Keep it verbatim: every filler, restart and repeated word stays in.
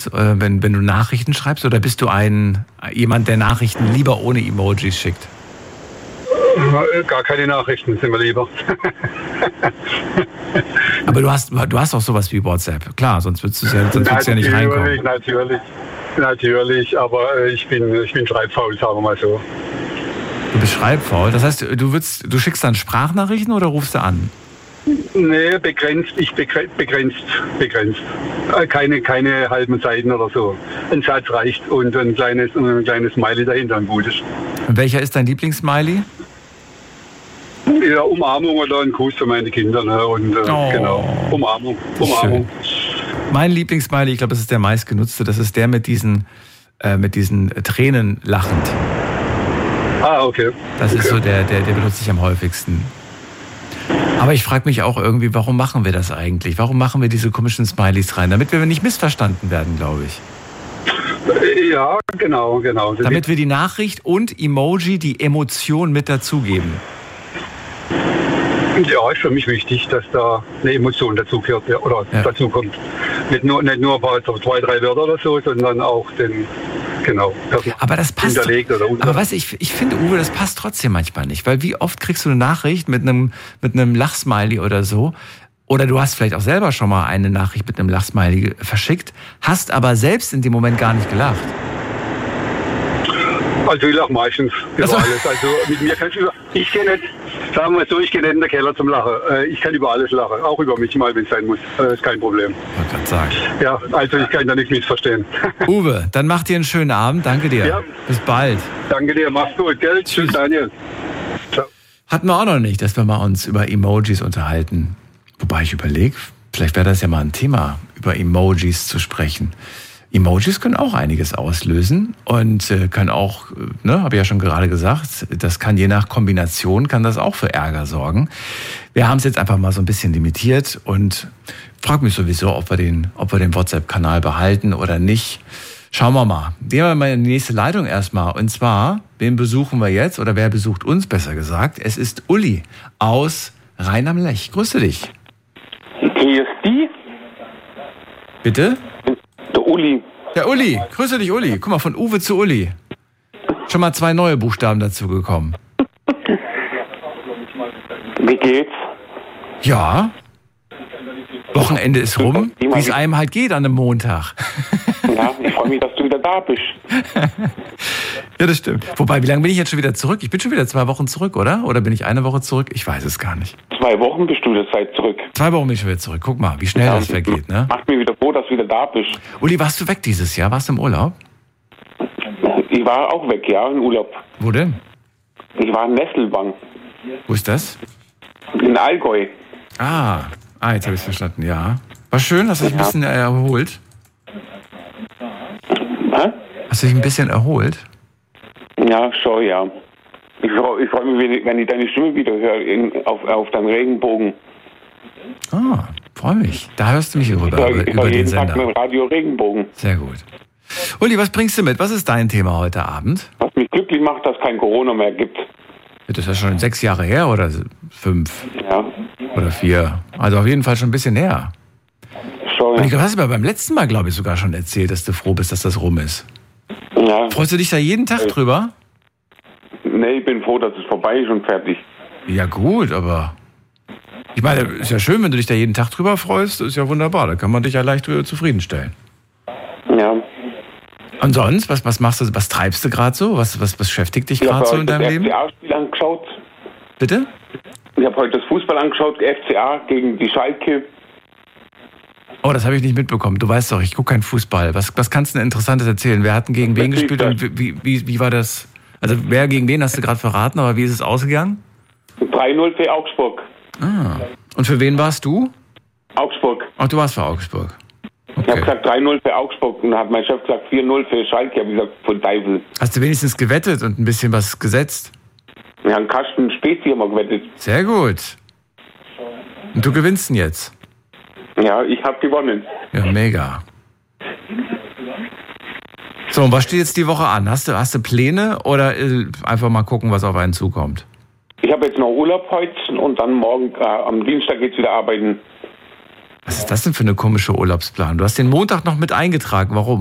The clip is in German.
äh, wenn, wenn du Nachrichten schreibst? Oder bist du ein jemand, der Nachrichten lieber ohne Emojis schickt? Gar keine Nachrichten, sind wir lieber. Aber du hast, du hast auch sowas wie WhatsApp. Klar, sonst würdest du ja, sonst würdest ja nicht reinkommen. Natürlich, natürlich. Aber ich bin, ich bin schreibfaul, sagen wir mal so. Du bist schreibfaul? Das heißt, du, würdest, du schickst dann Sprachnachrichten oder rufst du an? Nee, begrenzt, ich begrenzt, begrenzt. Keine, keine halben Seiten oder so. Ein Satz reicht und ein kleines, ein kleines Smiley dahinter, ein gutes. Und welcher ist dein Lieblingssmiley? Ja, Umarmung oder ein Kuss für meine Kinder. Ne? Und, äh, oh, genau, Umarmung. Umarmung. Mein Lieblingssmiley, ich glaube, das ist der meistgenutzte, das ist der mit diesen, äh, mit diesen Tränen lachend. Ah, okay. Das okay. ist so der, der, der benutze ich am häufigsten. Aber ich frage mich auch irgendwie, warum machen wir das eigentlich? Warum machen wir diese komischen Smileys rein? Damit wir nicht missverstanden werden, glaube ich. Ja, genau, genau. Damit wir die Nachricht und Emoji die Emotion mit dazugeben. Ja, ist für mich wichtig, dass da eine Emotion dazugehört oder ja. dazu kommt. Nicht nur, nicht nur ein paar, zwei, drei Wörter oder so, sondern auch den, genau. Aber das passt. Oder aber weißt du, ich, ich finde, Uwe, das passt trotzdem manchmal nicht. Weil wie oft kriegst du eine Nachricht mit einem, mit einem Lachsmiley oder so? Oder du hast vielleicht auch selber schon mal eine Nachricht mit einem Lachsmiley verschickt, hast aber selbst in dem Moment gar nicht gelacht. Also ich lache meistens über also. alles. Also mit mir kannst du, ich gehe nicht, sagen wir mal so, ich gehe nicht in den Keller zum Lachen. Ich kann über alles lachen, auch über mich mal, wenn es sein muss. Das ist kein Problem. Ich wollte gerade sagen. Ja, also ich kann da nicht missverstehen. Uwe, dann mach dir einen schönen Abend. Danke dir. Ja. Bis bald. Danke dir, mach's gut, gell? Tschüss, Daniel. Ciao. Hatten wir auch noch nicht, dass wir mal uns über Emojis unterhalten. Wobei ich überlege, vielleicht wäre das ja mal ein Thema, über Emojis zu sprechen. Emojis können auch einiges auslösen und äh, können auch, ne, habe ich ja schon gerade gesagt, das kann je nach Kombination, kann das auch für Ärger sorgen. Wir haben es jetzt einfach mal so ein bisschen limitiert und frage mich sowieso, ob wir den, ob wir den WhatsApp-Kanal behalten oder nicht. Schauen wir mal. Gehen wir mal in die nächste Leitung erstmal. Und zwar, wen besuchen wir jetzt oder wer besucht uns, besser gesagt? Es ist Uli aus Rhein am Lech. Grüße dich. Hier ist die. Bitte? Der Uli. Der Uli. Grüße dich, Uli. Guck mal, von Uwe zu Uli. Schon mal zwei neue Buchstaben dazu gekommen. Wie geht's? Ja. Wochenende ist rum, wie es einem halt geht an einem Montag. Ja, ich freue mich, dass du wieder da bist. Ja, das stimmt. Wobei, wie lange bin ich jetzt schon wieder zurück? Ich bin schon wieder zwei Wochen zurück, oder? Oder bin ich eine Woche zurück? Ich weiß es gar nicht. Zwei Wochen bist du jetzt seit zurück. Zwei Wochen bin ich schon wieder zurück. Guck mal, wie schnell ja, das vergeht, ne? Macht mich wieder froh, dass du wieder da bist. Uli, warst du weg dieses Jahr? Warst du im Urlaub? Ich war auch weg, ja, im Urlaub. Wo denn? Ich war in Nesselwang. Wo ist das? In Allgäu. Ah, ah jetzt habe ich es verstanden, ja. War schön, hast du dich ja. ein bisschen erholt? Hä? Hast du dich ein bisschen erholt? Ja, schon, ja. Ich freue ich freu mich, wenn ich deine Stimme wieder höre in, auf, auf deinem Regenbogen. Ah, freue mich. Da hörst du mich rüber, ich höre, über, ich über höre den jeden Sender. Tag mit Radio Regenbogen. Sehr gut. Uli, was bringst du mit? Was ist dein Thema heute Abend? Was mich glücklich macht, dass es kein Corona mehr gibt. Das ist ja schon sechs Jahre her oder fünf? Ja. Oder vier. Also auf jeden Fall schon ein bisschen her. Schon. Und ich glaube, hast du mir beim letzten Mal, glaube ich, sogar schon erzählt, dass du froh bist, dass das rum ist. Ja. Freust du dich da jeden Tag drüber? Nee, ich bin froh, dass es vorbei ist und fertig. Ja gut, aber ich meine, ist ja schön, wenn du dich da jeden Tag drüber freust. Das ist ja wunderbar, da kann man dich ja leicht zufriedenstellen. Ja. Und sonst, was, was machst du, was treibst du gerade so? Was, was beschäftigt dich gerade so in deinem Leben? Ich habe heute das F C A-Spiel angeschaut. Bitte? Ich habe heute das Fußball angeschaut, F C A gegen die Schalke. Oh, das habe ich nicht mitbekommen. Du weißt doch, ich gucke keinen Fußball. Was, was kannst du denn Interessantes erzählen? Wer hat denn gegen wen gespielt und wie, wie, wie war das? Also wer gegen wen hast du gerade verraten, aber wie ist es ausgegangen? drei null für Augsburg. Ah. Und für wen warst du? Augsburg. Ach, du warst für Augsburg. Okay. Ich habe gesagt drei null für Augsburg und dann hat mein Chef gesagt vier null für Schalke. Ich habe gesagt, von Teufel. Hast du wenigstens gewettet und ein bisschen was gesetzt? Wir haben Kasten Spezi haben wir gewettet. Sehr gut. Und du gewinnst ihn jetzt? Ja, ich habe gewonnen. Ja, mega. So, und was steht jetzt die Woche an? Hast du, hast du Pläne oder einfach mal gucken, was auf einen zukommt? Ich habe jetzt noch Urlaub heute und dann morgen, äh, am Dienstag geht's wieder arbeiten. Was ist ist das denn für eine komische Urlaubsplanung? Du hast den Montag noch mit eingetragen. Warum?